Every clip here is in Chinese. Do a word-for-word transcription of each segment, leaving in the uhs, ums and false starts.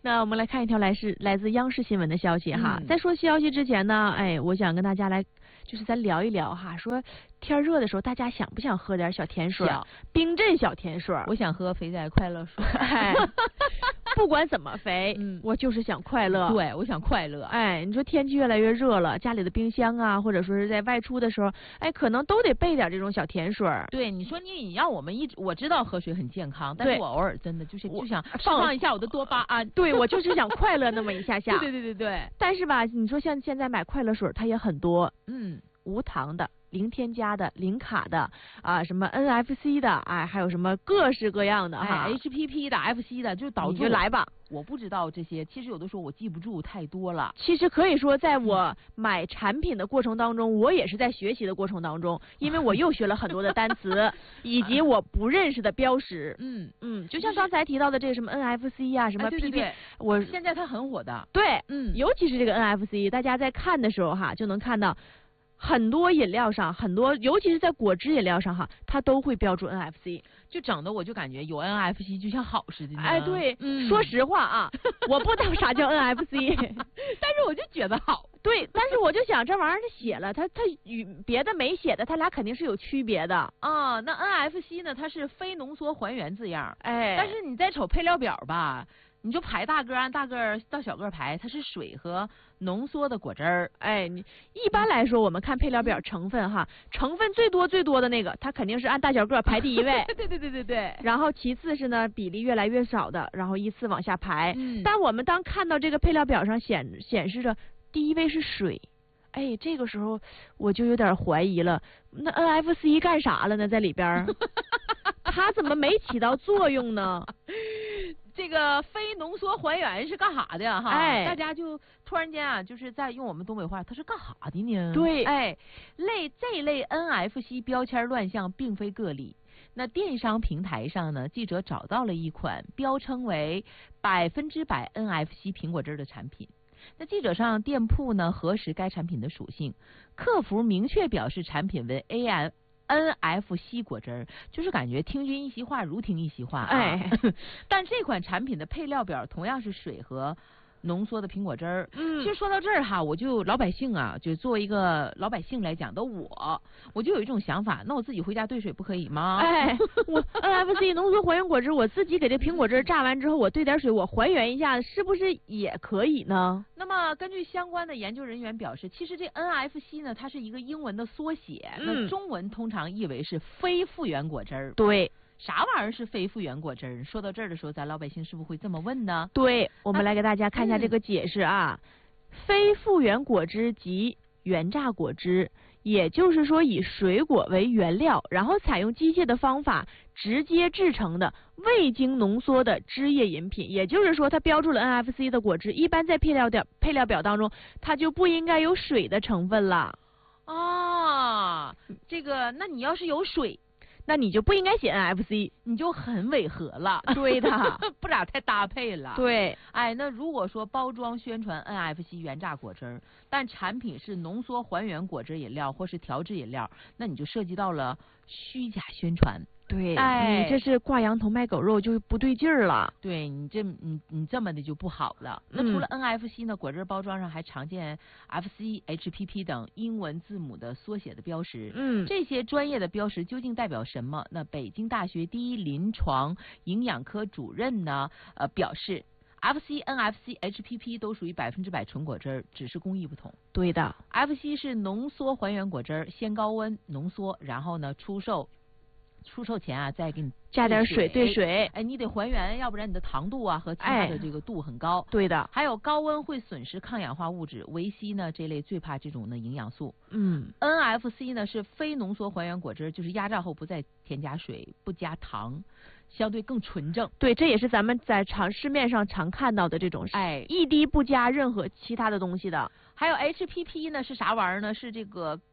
那我们来看一条来是来自央视新闻的消息哈。 嗯、 在说消息之前呢，哎，我想跟大家来，就是咱聊一聊哈，说天热的时候，大家想不想喝点小甜水？冰镇小甜水。 我想喝肥仔快乐水。 哎，不管怎么肥，嗯，我就是想快乐。 对，我想快乐。 哎，你说天气越来越热了，家里的冰箱啊，或者说是在外出的时候，哎，可能都得备点这种小甜水。 对，你说你你让我们一直，我知道喝水很健康，但是我偶尔真的就是就想释放一下我的多巴胺。 对，我就是想快乐那么一下下。 对对对对对。 但是吧，你说像现在买快乐水，它也很多， 嗯， 无糖的、零添加的、零卡的啊，什么 N F C 的，哎，还有什么各式各样的哈、 哎、，H P P 的、F C 的，就导致你就来吧。 我不知道这些，其实有的时候我记不住，太多了。 其实可以说，在我买产品的过程当中，我也是在学习的过程当中，因为我又学了很多的单词，以及我不认识的标识。 嗯嗯，就像刚才提到的这个什么 N F C 呀、啊，什么 P P，、哎、 对对对我现在它很火的。 对， 嗯， 尤其是这个 N F C， 大家在看的时候哈，就能看到。很多饮料上，很多尤其是在果汁饮料上哈，它都会标注 N F C， 就整的我就感觉有 N F C 就像好似的。 哎，对， 嗯， 说实话啊，我不知道啥叫 N F C， 但是我就觉得好。 对，但是我就想这玩意儿它写了，它它与别的没写的，它俩肯定是有区别的啊。那 N F C 呢，它是非浓缩还原字样， 哎， 但是你再瞅配料表吧。你就排大个，按大个到小个排，它是水和浓缩的果汁儿。 哎，你一般来说，我们看配料表成分哈，成分最多最多的那个，它肯定是按大小个排第一位。 对对对对对。 然后其次是呢，比例越来越少的，然后依次往下排。 嗯。 但我们当看到这个配料表上显显示着第一位是水，哎，这个时候我就有点怀疑了，那 N F C 干啥了呢？在里边，它怎么没起到作用呢？ 这个非浓缩还原是干啥的哈？ 哎， 大家就突然间啊，就是在用我们东北话，它是干啥的呢？ 对， 哎，类这类 N F C 标签乱象并非个例。那电商平台上呢，记者找到了一款标称为百分之百 N F C 苹果汁的产品。那记者上店铺呢核实该产品的属性，客服明确表示产品为 A M。N F C 果汁儿，就是感觉听君一席话，如听一席话啊。 哎， 但这款产品的配料表同样是水和浓缩的苹果汁儿。 嗯， 其实说到这儿哈，我就老百姓啊，就作为一个老百姓来讲的我，我就有一种想法，那我自己回家兑水不可以吗？ 哎，我 N F C 浓缩还原果汁，我自己给这苹果汁榨完之后，我兑点水，我还原一下，是不是也可以呢？ 那么根据相关的研究人员表示，其实这 N F C 呢，它是一个英文的缩写， 嗯、 那中文通常译为是非复原果汁儿。 对。 啥玩意儿是非复原果汁儿？说到这儿的时候，咱老百姓是不是会这么问呢？ 对，我们来给大家看一下这个解释啊。嗯、非复原果汁即原榨果汁，也就是说以水果为原料，然后采用机械的方法直接制成的未经浓缩的汁液饮品。也就是说，它标注了 N F C 的果汁，一般在配料表配料表当中，它就不应该有水的成分了。 啊，这个，那你要是有水。 那你就不应该写 N F C， 你就很违和了。 对的， 不咋太搭配了。 对， 哎，那如果说包装宣传 N F C 原榨果汁儿，但产品是浓缩还原果汁饮料或是调制饮料，那你就涉及到了虚假宣传。 对， 哎， 你这是挂羊头卖狗肉，就不对劲儿了。 对你这你你这么的就不好了。那除了 N F C 呢，果汁包装上还常见 F C、H P P 等英文字母的缩写的标识。 嗯， 这些专业的标识究竟代表什么？那北京大学第一临床营养科主任呢，呃表示 ，F C、N F C、H P P 都属于百分之百纯果汁，只是工艺不同。 对的 ，F C 是浓缩还原果汁，先高温浓缩，然后呢出售。出售前啊，再给你加点水兑水， 哎，你得还原，要不然你的糖度啊和其他的这个度很高。 哎、对的， 还有高温会损失抗氧化物质，维 C 呢这类最怕这种的营养素。 嗯 ，N F C 呢是非浓缩还原果汁，就是压榨后不再添加水，不加糖，相对更纯正。 对，这也是咱们在常市面上常看到的这种， 哎， 一滴不加任何其他的东西的。 还有 H P P 呢是啥玩意儿呢？是这个。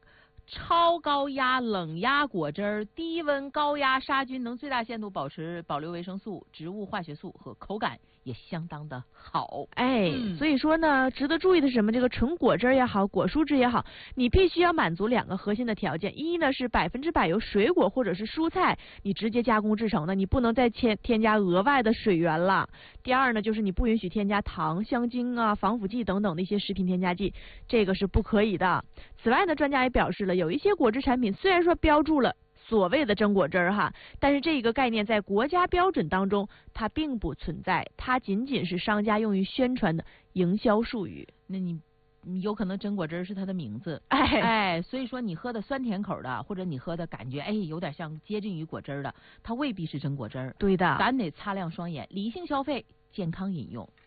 超高压冷压果汁儿，低温高压杀菌，能最大限度保持保留维生素、植物化学素和口感也相当的好。 哎， 嗯、 所以说呢，值得注意的是什么？这个纯果汁也好，果蔬汁也好，你必须要满足两个核心的条件：一呢是百分之百由水果或者是蔬菜你直接加工制成的，你不能再添添加额外的水源了；第二呢，就是你不允许添加糖、香精啊、防腐剂等等的一些食品添加剂，这个是不可以的。此外呢，专家也表示了，有一些果汁产品虽然说标注了所谓的真果汁儿哈，但是这个概念在国家标准当中它并不存在，它仅仅是商家用于宣传的营销术语。 那你你有可能真果汁是它的名字， 哎哎，所以说你喝的酸甜口的，或者你喝的感觉哎有点像接近于果汁的，它未必是真果汁。 对的， 咱得擦亮双眼，理性消费，健康饮用。